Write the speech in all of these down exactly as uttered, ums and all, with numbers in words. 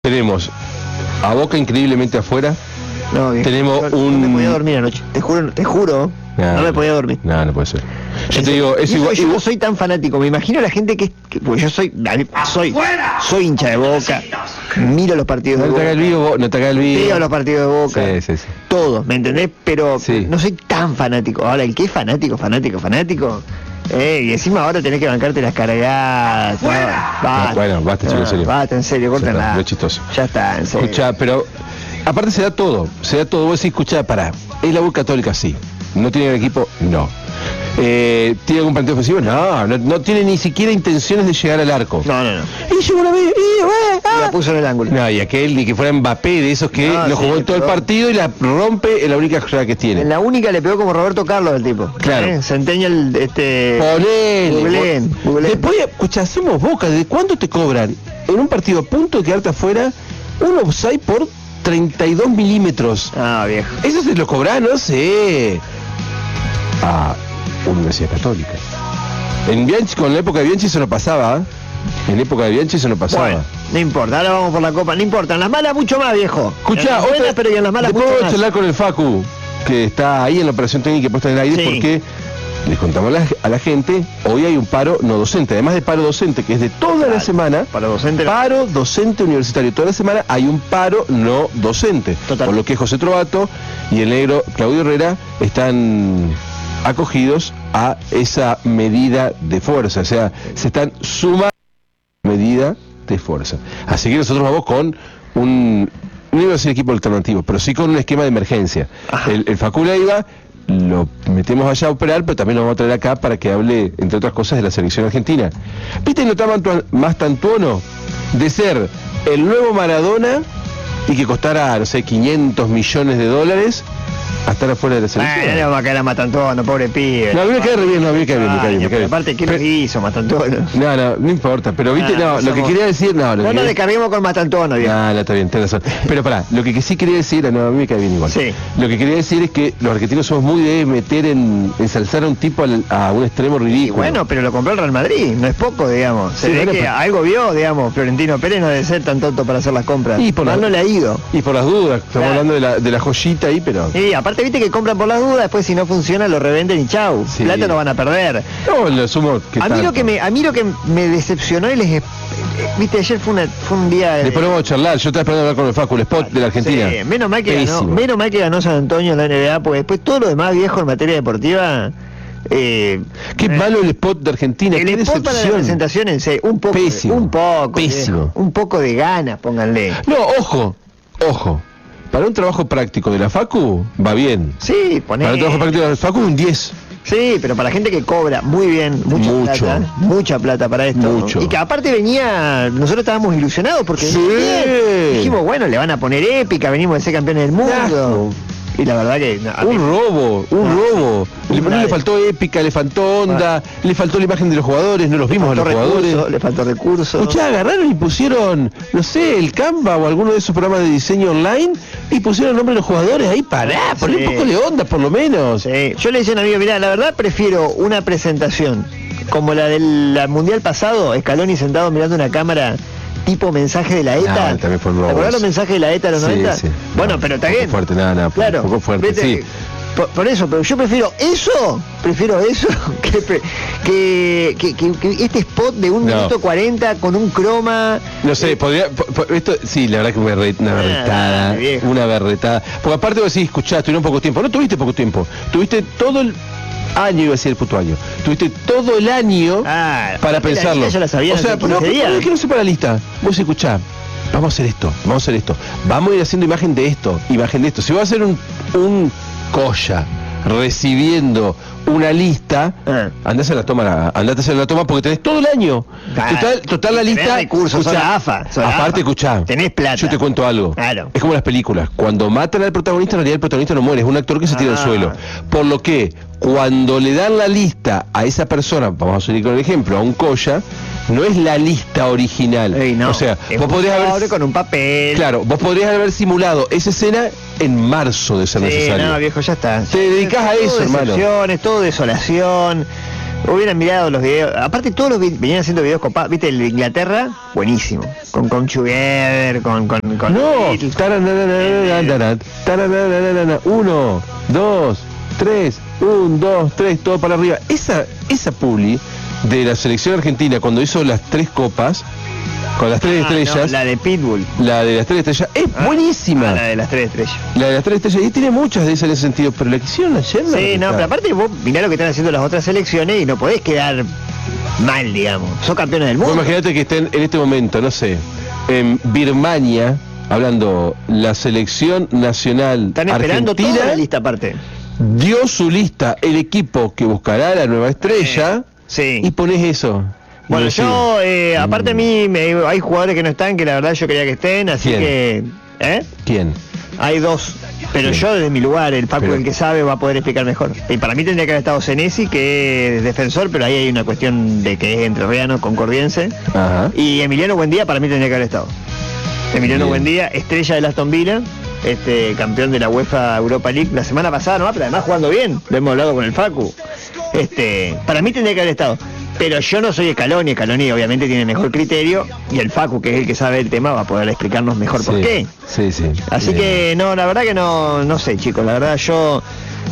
Tenemos a Boca increíblemente afuera. No, viejo, tenemos yo, un... no me podía dormir anoche. Te juro, te juro. No, no me podía dormir. No, no puede ser. Yo Eso, te digo, eso eso igual. Yo igual... no soy tan fanático. Me imagino a la gente que, que pues yo soy, soy, soy hincha de Boca. Miro los partidos no de te Boca. haga el vivo, no te haga el vivo. Veo los partidos de Boca. Sí, sí, sí. Todo, ¿me entendés? Pero sí. no soy tan fanático. Ahora, el que es fanático, fanático, fanático. Eh, y encima ahora tenés que bancarte las cargadas. No, basta. No, bueno, basta, chicos, en serio. Basta, en serio, córtenla. No es chistoso. Ya está, en serio. Escuchá, pero aparte se da todo, se da todo. Vos decís, escuchá, pará, ¿es la U Católica? Sí. ¿No tiene un equipo? No. Eh, ¿Tiene algún planteo ofensivo? No, no, no tiene ni siquiera intenciones de llegar al arco. No, no, no. Y llegó una vez, y, bueno, ah. y la puso en el ángulo. No, y aquel ni que fuera Mbappé, de esos que No, lo sí, jugó en todo el pero... partido y la rompe en la única jugada que tiene. En la única le pegó como Roberto Carlos el tipo. Claro. ¿Eh? Centennial, este... Ponele. Googleen, googleen. Después, escuchá, hacemos Boca, ¿de cuánto te cobran? En un partido a punto de quedarte afuera, un offside por treinta y dos milímetros. Ah, viejo. Eso se lo cobra, no sé, a Universidad Católica. En Bianchi, con la época de Bianchi eso no pasaba, ¿eh? En la época de Bianchi eso no pasaba. Bueno, no importa, ahora vamos por la copa, no importa, en las malas mucho más, viejo. Escuchá, en las buenas, otra, pero y en las malas después mucho voy a más. charlar con el Facu, que está ahí en la operación técnica puesta en el aire, Sí. porque les contamos a la, a la gente, hoy hay un paro no docente, además de paro docente, que es de toda la semana, Paro docente, no. paro docente universitario, toda la semana hay un paro no docente. Total. Por lo que José Trovato y el negro Claudio Herrera están acogidos a esa medida de fuerza, o sea, se están sumando a la medida de fuerza. Así que nosotros vamos con un, no iba a decir equipo alternativo, pero sí con un esquema de emergencia. Ajá. El, el Facu Leiva lo metemos allá a operar, pero también lo vamos a traer acá para que hable, entre otras cosas, de la selección argentina. ¿Viste no está más tantuono de ser el nuevo Maradona y que costara, no sé, quinientos millones de dólares a estar afuera de la selección? Bueno, no va a caer a Matantuono, pobre pibe. No, a mí me cae re bien, no, a mí me cae bien, me cae bien, me cae bien. Aparte, ¿qué Pero- lo hizo Matantuono? No, no, no importa, pero viste, Ah, no, no lo que somos- quería decir, no, lo No que nos quería- descarguemos con Matantuono, viejo. No, no, está bien, tenés razón. Pero pará, lo que, que sí quería decir, no, a mí me cae bien igual. Sí. Lo que quería decir es que los argentinos somos muy de meter en, ensalzar a un tipo al- a un extremo Y ridículo. bueno, pero lo compró el Real Madrid, no es poco, digamos. Se Sí, ve bueno, que pero- algo vio, digamos, Florentino Pérez no debe ser tan tonto para hacer las compras. Y por Mal la- no le ha ido. Y por las dudas, estamos Claro. hablando de la, de la joyita ahí, pero... Y aparte, viste que compran por las dudas, después si no funciona lo revenden y chau. Sí. Plata no van a perder. No, lo sumo que A mí tanto. lo que me, a mí lo que me decepcionó y les, eh, viste, ayer fue una, fue un día. de- Después vamos a charlar, yo estaba esperando hablar con el Facu, el spot de la Argentina. Sí, menos mal que ganó, Pésimo. menos mal que ganó San Antonio en la N B A, porque después todo lo demás viejo en materia deportiva. Eh, Qué eh, malo el spot de Argentina, el qué spot para la decepción. presentación en serio, un poco, Pésimo. un poco, Pésimo. viejo, un poco de ganas, pónganle. No, ojo, ojo. Para un trabajo práctico de la Facu, va bien. Sí, poné. Para un trabajo práctico de la Facu, un diez. Sí, pero para gente que cobra muy bien, mucha Mucho. plata, mucha plata para esto. Mucho. Y que aparte venía, nosotros estábamos ilusionados porque Sí. venía bien. Dijimos, bueno, le van a poner épica, venimos de ser campeones del mundo. Asco. Y la verdad que no, a mí- Un robo, un No. robo. Le, Una no le de- faltó épica, le faltó onda, le faltó la imagen de los jugadores, no los le vimos a los faltó jugadores. recurso, le faltó recursos. Escuchá, agarraron y pusieron, no sé, el Canva o alguno de esos programas de diseño online y pusieron el nombre de los jugadores. Ahí pará, ponle Sí. un poco de onda por lo menos. Sí. Yo le decía a un amigo, mirá, la verdad prefiero una presentación como la del la mundial pasado, Scaloni sentado mirando una cámara tipo mensaje de la ETA. No, también fue un robo ¿Te acordás eso. los mensajes de la ETA de los Sí, noventa? sí. Bueno, No, pero está poco bien. fuerte, nada, nada, claro. poco fuerte, Vete, sí. Por, por eso, pero yo prefiero eso, prefiero eso, que, pre- que, que, que- que este spot de un No. minuto cuarenta con un croma. No sé, podría, po- po- esto, sí, la verdad que una, berre- una Ah, berretada, dale, viejo. una berretada. Porque aparte vos decís, escuchá, tuvieron poco tiempo. No tuviste poco tiempo, tuviste todo el año, iba a decir el puto año. Tuviste todo el año Ah, para la lista pensarlo. ya la sabían o sea, hace no, quince días. pero es que no sepa la lista. Vos escuchá, vamos a hacer esto, vamos a hacer esto. Vamos a ir haciendo imagen de esto, imagen de esto. Si vas a hacer un, un colla recibiendo una lista, Ah. andás a la toma, andate a hacer la toma porque tenés todo el año. Claro. Total, total la Tenés lista. recursos, sos escuchá, la AFA, sos la aparte, AFA. escuchá. Tenés plata. Yo te cuento algo. Claro. Es como las películas. Cuando matan al protagonista, en realidad el protagonista no muere, es un actor que se tira al Ah. suelo. Por lo que, cuando le dan la lista a esa persona, vamos a seguir con el ejemplo, a un Colla, no es la lista original. Ey, no, O sea, es vos un podrías sobre haber. con un papel. Claro, vos podrías haber simulado esa escena en marzo de ser Sí, necesario. no, viejo, ya está. Te dedicás a Todo eso, hermano. decepciones, todo desolación. hubieran mirado los videos. Aparte todos los vi- venían haciendo videos copados. Viste, el de Inglaterra, buenísimo. Con Come Together, con... con, con No, Beatles. tarananananana, taranananana, uno, dos, tres, un, dos, tres, todo para arriba. Esa, esa publi de la selección argentina cuando hizo las tres copas, con las tres Ah, no, estrellas, la de Pitbull. la de las tres estrellas, es Ah, buenísima. ah, la de las tres estrellas. La de las tres estrellas, y tiene muchas de esas en ese sentido, pero la que hicieron ayer... la Sí, no, está- pero aparte vos mirá lo que están haciendo las otras selecciones y no podés quedar mal, digamos. Son campeones del Vos mundo. imagínate que estén en este momento, no sé, en Birmania, hablando, la selección nacional Están esperando toda la argentina lista aparte. dio su lista, el equipo que buscará la nueva estrella, Sí. y pones eso. Y Bueno, decís, yo, eh, aparte a mí, me- hay jugadores que no están, que la verdad yo quería que estén, así ¿Quién? que... ¿Eh? ¿Quién? Hay dos. Pero ¿Quién? yo desde mi lugar, el Paco, Pero- el que sabe, va a poder explicar mejor. Y para mí tendría que haber estado Senesi, que es defensor, pero ahí hay una cuestión de que es entrerriano, concordiense. Ajá. Y Emiliano Buendía para mí tendría que haber estado. Emiliano Bien. Buendía, estrella del Aston Villa, este campeón de la UEFA Europa League la semana pasada, ¿no? Pero además jugando bien, lo hemos hablado con el Facu. Este, para mí tendría que haber estado. Pero yo no soy Scaloni, Scaloni obviamente tiene mejor criterio, y el Facu, que es el que sabe el tema, va a poder explicarnos mejor por Sí, qué. Sí, sí. Así Eh, que no, la verdad que no, no sé, chicos, la verdad yo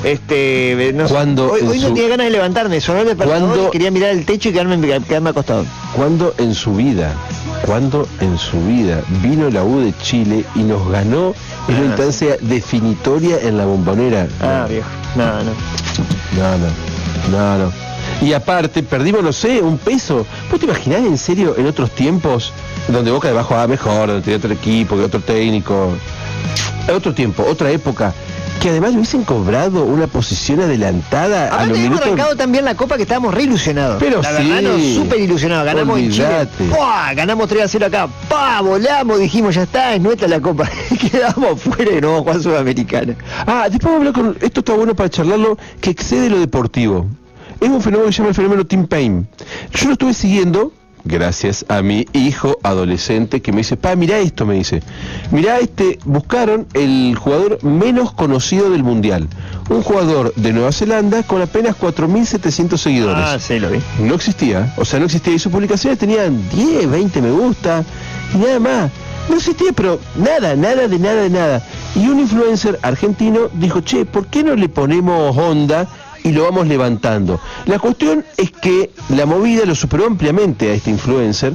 este no sé. Cuando hoy, en hoy no su- tenía ganas de levantarme, sonó el despertador, Cuando- quería mirar el techo y quedarme, quedarme acostado. Cuando en su vida, cuando en su vida vino la U de Chile y nos ganó en Ah, una instancia definitoria en la Bombonera. Ah, viejo. No, no. No, no, no, no. Y aparte, perdimos, no sé, un peso. ¿Vos te imaginás en serio en otros tiempos donde Boca debajo jugaba mejor, donde tenía otro equipo, que otro técnico? Otro tiempo, otra época, que además le hubiesen cobrado una posición adelantada a Aparte los habíamos minutos. arrancado también la copa que estábamos re ilusionados. Pero la sí. verdad, no, súper ilusionados. Ganamos Olvídate. en Chile. ¡Pua! Ganamos tres a cero acá. ¡Pah! Volamos, dijimos, ya está, es nuestra la copa. Quedamos fuera y no vamos a jugar Sudamericana. Ah, después vamos a hablar con... Esto está bueno para charlarlo, que excede lo deportivo. Es un fenómeno que se llama el fenómeno Tim Payne. Yo lo estuve siguiendo gracias a mi hijo adolescente que me dice, pa, mirá esto, me dice. Mirá este, buscaron el jugador menos conocido del mundial. Un jugador de Nueva Zelanda con apenas cuatro mil setecientos seguidores. Ah, sí, lo vi. No existía, o sea, no existía. Y sus publicaciones tenían diez, veinte me gusta y nada más. No existía, pero nada, nada de nada de nada. Y un influencer argentino dijo, che, ¿por qué no le ponemos onda y lo vamos levantando? La cuestión es que la movida lo superó ampliamente a este influencer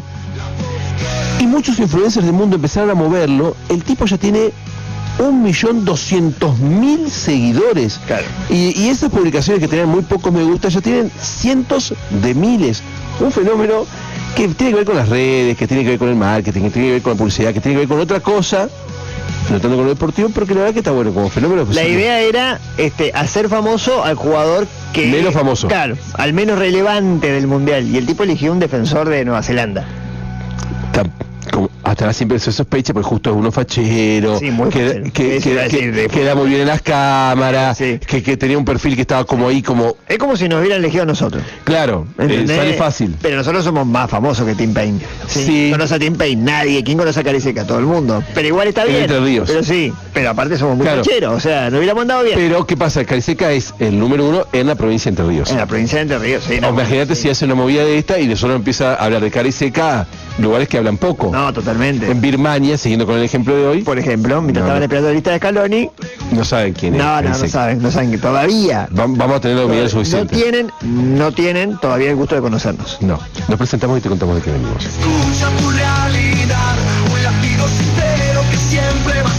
y muchos influencers del mundo empezaron a moverlo. El tipo ya tiene un millón doscientos mil seguidores. Claro. Y, y esas publicaciones que tenían muy pocos me gusta ya tienen cientos de miles. Un fenómeno que tiene que ver con las redes, que tiene que ver con el marketing, que tiene que ver con la publicidad, que tiene que ver con otra cosa, no tanto con lo deportivo, pero que la verdad que está bueno como fenómeno. La idea era este hacer famoso al jugador que... Menos famoso. Claro, al menos relevante del mundial. Y el tipo eligió un defensor de Nueva Zelanda. Está como- hasta ahora siempre se sospecha, porque justo es uno fachero, Sí, muy que, fachero. que, Eso que- iba a que- decir, de- queda muy bien en las cámaras, Sí. que, que tenía un perfil que estaba como ahí, como, Es como si nos hubieran elegido a nosotros. claro, eh, ¿Entendés? sale fácil. Pero nosotros somos más famosos que Tim Payne. Sí. ¿Quién conoce a Tim Payne? Nadie. ¿Quién conoce a Cariseca? Todo el mundo. Pero igual está En bien. Entre Ríos. Pero sí. Pero aparte somos muy Claro. facheros. O sea, nos hubiéramos andado bien. Pero, ¿qué pasa? Cariseca es el número uno en la provincia de Entre Ríos. En la provincia de Entre Ríos, sí. No, Imagínate si hace una movida de esta y de solo empieza a hablar de Cariseca, lugares que hablan poco. No, totalmente. En Birmania, siguiendo con el ejemplo de hoy, Por ejemplo, mientras No, estaban no. esperando la lista de Scaloni, no saben quién es. no, no, no Cariseca. saben, no saben que todavía Va- Vamos a tener la humildad no suficiente. tienen, no tienen todavía el gusto de conocernos. No, nos presentamos y te contamos de qué venimos. Escucha tu realidad, un latido sincero que siempre va a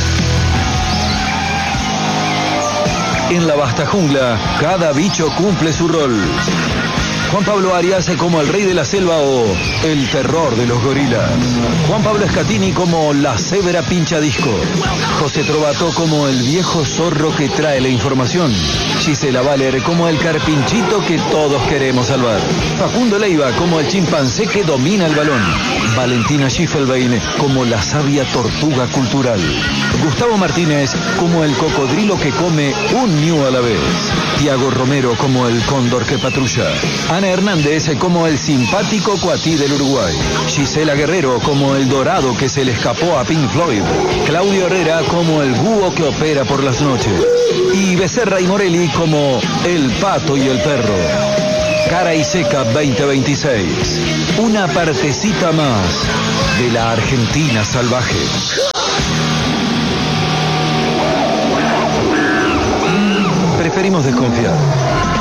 estar. En la vasta jungla, cada bicho cumple su rol. Juan Pablo Arias como el rey de la selva o el terror de los gorilas. Juan Pablo Escatini como la cebra pincha disco. José Trovato como el viejo zorro que trae la información. Gisela Valer como el carpinchito que todos queremos salvar. Facundo Leiva como el chimpancé que domina el balón. Valentina Schiffelbein como la sabia tortuga cultural. Gustavo Martínez como el cocodrilo que come un ñu a la vez. Tiago Romero como el cóndor que patrulla. Ana Hernández como el simpático cuatí del Uruguay. Gisela Guerrero como el dorado que se le escapó a Pink Floyd. Claudio Herrera como el búho que opera por las noches. Y Becerra y Morelli como el pato y el perro. Cara y Seca veinte veintiséis. Una partecita más de la Argentina salvaje. Preferimos desconfiar.